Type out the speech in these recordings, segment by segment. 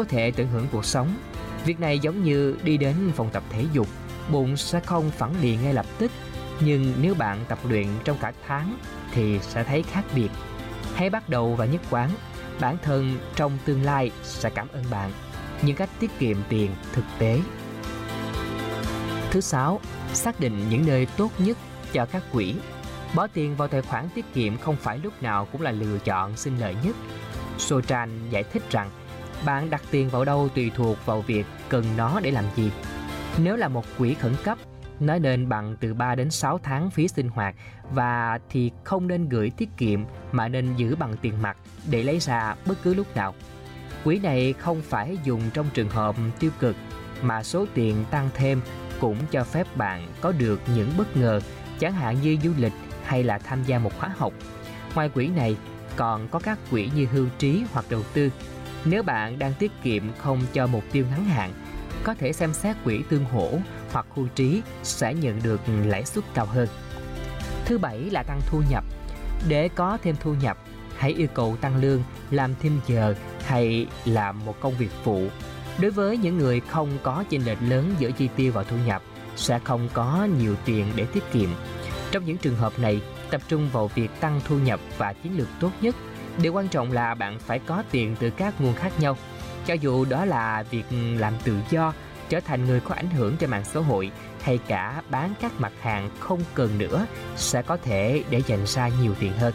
có thể tận hưởng cuộc sống. Việc này giống như đi đến phòng tập thể dục, bụng sẽ không phẳng liền ngay lập tức, nhưng nếu bạn tập luyện trong cả tháng thì sẽ thấy khác biệt. Hãy bắt đầu và nhất quán, bản thân trong tương lai sẽ cảm ơn bạn. Những cách tiết kiệm tiền thực tế. Thứ 6, xác định những nơi tốt nhất cho các quỹ. Bỏ tiền vào tài khoản tiết kiệm không phải lúc nào cũng là lựa chọn sinh lợi nhất. Sotran giải thích rằng bạn đặt tiền vào đâu tùy thuộc vào việc cần nó để làm gì. Nếu là một quỹ khẩn cấp, nó nên bằng từ 3 đến 6 tháng phí sinh hoạt, và thì không nên gửi tiết kiệm mà nên giữ bằng tiền mặt để lấy ra bất cứ lúc nào. Quỹ này không phải dùng trong trường hợp tiêu cực, mà số tiền tăng thêm cũng cho phép bạn có được những bất ngờ, chẳng hạn như du lịch hay là tham gia một khóa học. Ngoài quỹ này, còn có các quỹ như hưu trí hoặc đầu tư. Nếu bạn đang tiết kiệm không cho mục tiêu ngắn hạn, có thể xem xét quỹ tương hỗ hoặc hưu trí sẽ nhận được lãi suất cao hơn. Thứ 7 là tăng thu nhập. Để có thêm thu nhập, hãy yêu cầu tăng lương, làm thêm giờ hay làm một công việc phụ. Đối với những người không có chênh lệch lớn giữa chi tiêu và thu nhập, sẽ không có nhiều tiền để tiết kiệm. Trong những trường hợp này, tập trung vào việc tăng thu nhập và chiến lược tốt nhất. Điều quan trọng là bạn phải có tiền từ các nguồn khác nhau. Cho dù đó là việc làm tự do, trở thành người có ảnh hưởng trên mạng xã hội, hay cả bán các mặt hàng không cần nữa, sẽ có thể để dành ra nhiều tiền hơn.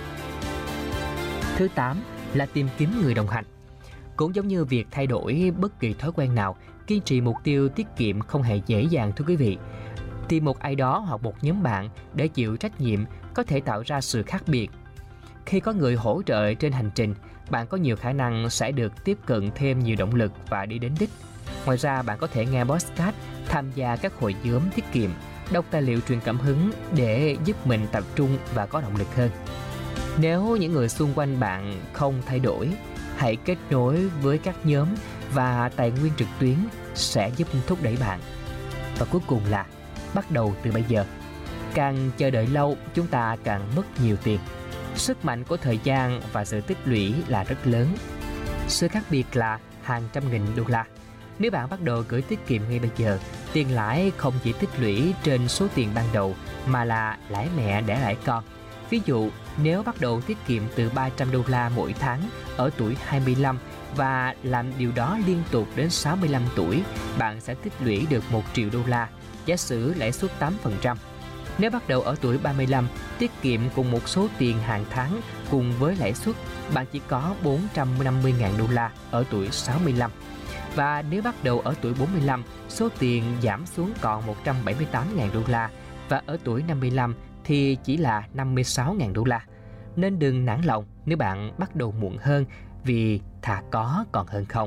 Thứ 8 là tìm kiếm người đồng hành. Cũng giống như việc thay đổi bất kỳ thói quen nào, kiên trì mục tiêu tiết kiệm không hề dễ dàng thưa quý vị. Tìm một ai đó hoặc một nhóm bạn để chịu trách nhiệm có thể tạo ra sự khác biệt. Khi có người hỗ trợ trên hành trình, bạn có nhiều khả năng sẽ được tiếp cận thêm nhiều động lực và đi đến đích. Ngoài ra, bạn có thể nghe podcast, tham gia các hội nhóm tiết kiệm, đọc tài liệu truyền cảm hứng để giúp mình tập trung và có động lực hơn. Nếu những người xung quanh bạn không thay đổi, hãy kết nối với các nhóm và tài nguyên trực tuyến sẽ giúp thúc đẩy bạn. Và cuối cùng là bắt đầu từ bây giờ. Càng chờ đợi lâu, chúng ta càng mất nhiều tiền. Sức mạnh của thời gian và sự tích lũy là rất lớn. Sự khác biệt là hàng trăm nghìn đô la. Nếu bạn bắt đầu gửi tiết kiệm ngay bây giờ, tiền lãi không chỉ tích lũy trên số tiền ban đầu mà là lãi mẹ đẻ lãi con. Ví dụ, nếu bắt đầu tiết kiệm từ 300 đô la mỗi tháng ở tuổi 25 và làm điều đó liên tục đến 65 tuổi, bạn sẽ tích lũy được 1 triệu đô la, giả sử lãi suất 8%. Nếu bắt đầu ở tuổi 35, tiết kiệm cùng một số tiền hàng tháng cùng với lãi suất, bạn chỉ có 450.000 đô la ở tuổi 65. Và nếu bắt đầu ở tuổi 45, số tiền giảm xuống còn 178.000 đô la, và ở tuổi 55 thì chỉ là 56.000 đô la. Nên đừng nản lòng nếu bạn bắt đầu muộn hơn, vì thà có còn hơn không.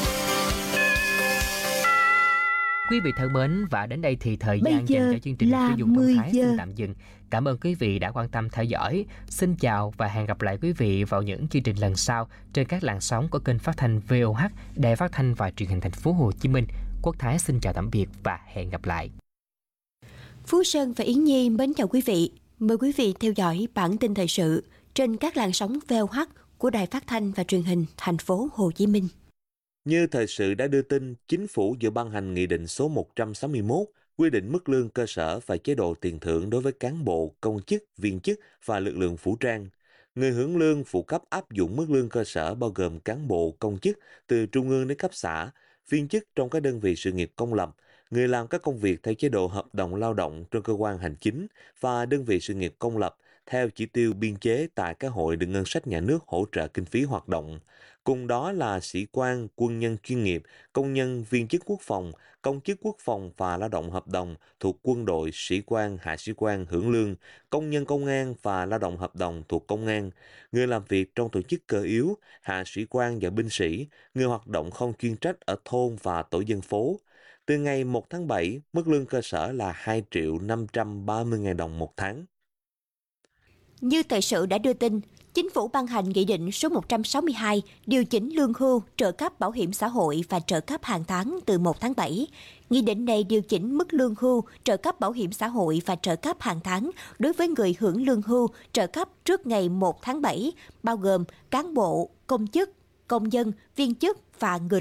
Quý vị thân mến, và đến đây thì thời gian dành cho chương trình tiêu dùng thông thái xin tạm dừng. Cảm ơn quý vị đã quan tâm theo dõi. Xin chào và hẹn gặp lại quý vị vào những chương trình lần sau trên các làn sóng của kênh phát thanh VOH, Đài Phát thanh và Truyền hình Thành phố Hồ Chí Minh. Quốc Thái xin chào tạm biệt và hẹn gặp lại. Phú Sơn và Yến Nhi mến chào quý vị. Mời quý vị theo dõi bản tin thời sự trên các làn sóng VOH của Đài Phát thanh và Truyền hình Thành phố Hồ Chí Minh. Như thời sự đã đưa tin, Chính phủ vừa ban hành Nghị định số 161 quy định mức lương cơ sở và chế độ tiền thưởng đối với cán bộ, công chức, viên chức và lực lượng vũ trang. Người hưởng lương phụ cấp áp dụng mức lương cơ sở bao gồm cán bộ, công chức từ trung ương đến cấp xã, viên chức trong các đơn vị sự nghiệp công lập, người làm các công việc theo chế độ hợp đồng lao động trong cơ quan hành chính và đơn vị sự nghiệp công lập theo chỉ tiêu biên chế tại các hội được ngân sách nhà nước hỗ trợ kinh phí hoạt động. Cùng đó là sĩ quan, quân nhân chuyên nghiệp, công nhân viên chức quốc phòng, công chức quốc phòng và lao động hợp đồng thuộc quân đội, sĩ quan, hạ sĩ quan hưởng lương, công nhân công an và lao động hợp đồng thuộc công an, người làm việc trong tổ chức cơ yếu, hạ sĩ quan và binh sĩ, người hoạt động không chuyên trách ở thôn và tổ dân phố. Từ ngày 1 tháng 7, mức lương cơ sở là 2.530.000 đồng một tháng. Như thời sự đã đưa tin, Chính phủ ban hành Nghị định số 162 điều chỉnh lương hưu, trợ cấp bảo hiểm xã hội và trợ cấp hàng tháng từ 1 tháng 7. Nghị định này điều chỉnh mức lương hưu, trợ cấp bảo hiểm xã hội và trợ cấp hàng tháng đối với người hưởng lương hưu, trợ cấp trước ngày 1 tháng 7, bao gồm cán bộ, công chức, công dân, viên chức và người